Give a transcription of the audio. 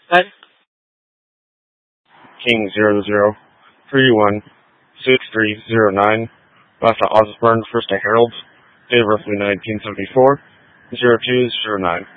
What? King 00316309, Last Osborne, First Herald, date of birth 1974, 0209.